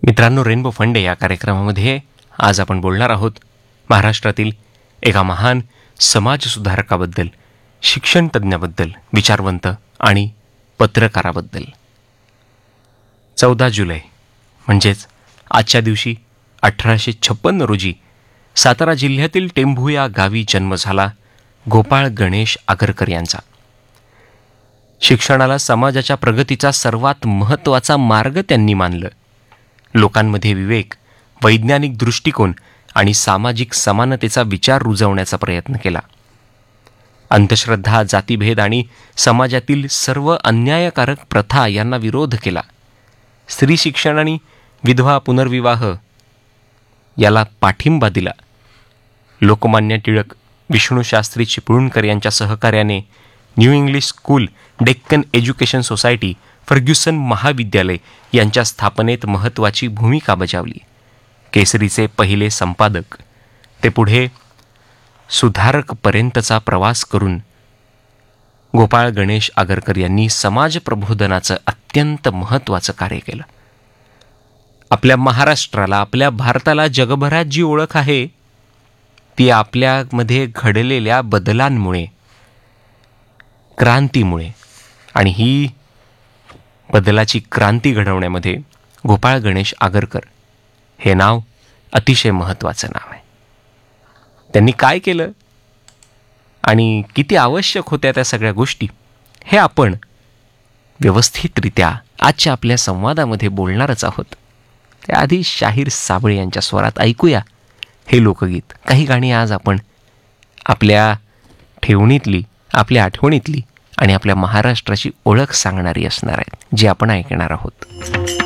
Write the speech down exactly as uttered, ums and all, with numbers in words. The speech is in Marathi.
मित्रांनो, रेनबो फंडे या कार्यक्रमामध्ये आज आपण बोलणार आहोत महाराष्ट्रातील एका महान समाजसुधारकाबद्दल, शिक्षणतज्ञाबद्दल, विचारवंत आणि पत्रकाराबद्दल. चौदा जुलै म्हणजेच आजच्या दिवशी अठराशे छप्पन्न रोजी सातारा जिल्ह्यातील टेंभू या गावी जन्म झाला गोपाळ गणेश आगरकर यांचा. शिक्षणाला समाजाच्या प्रगतीचा सर्वात महत्त्वाचा मार्ग त्यांनी मानलं. लोकांमध्ये विवेक, वैज्ञानिक दृष्टिकोन आणि सामाजिक समानतेचा विचार रुजवण्याचा प्रयत्न केला. अंधश्रद्धा, जातीभेद आणि समाजातील सर्व अन्यायकारक प्रथा यांना विरोध केला. स्त्री शिक्षण आणि विधवा पुनर्विवाह याला पाठिंबा दिला. लोकमान्य टिळक, विष्णुशास्त्री चिपळूणकर यांच्या सहकार्याने new English school, Deccan education society, Fergusson महाविद्यालय यांच्या स्थापनेत महत्त्वाची भूमिका बजावली. केसरीचे पहिले संपादक ते पुढे सुधारकपर्यंतचा प्रवास करून गोपाळ गणेश आगरकर यांनी समाज प्रबोधनाचं अत्यंत महत्त्वाचं कार्य केलं. आपल्या महाराष्ट्राला, आपल्या भारताला जगभरात जी ओळख आहे ती आपल्यामध्ये घडलेल्या बदलांमुळे, क्रांतीमुळे, आणि ही बदलाची क्रांती घडवण्यामध्ये गोपाळ गणेश आगरकर हे नाव अतिशय महत्त्वाचं नाव आहे. त्यांनी काय केलं आणि किती आवश्यक होत्या त्या सगळ्या गोष्टी हे आपण व्यवस्थितरित्या आजच्या आपल्या संवादामध्ये बोलणारच आहोत. त्याआधी शाहीर साबळे यांच्या स्वरात ऐकूया हे लोकगीत. काही गाणी आज आपण आपल्या ठेवणीतली, आपल्या आठवणीतली आणि आपल्या महाराष्ट्राची ओळख सांगणारी असणार आहेत, जी आपण ऐकणार आहोत.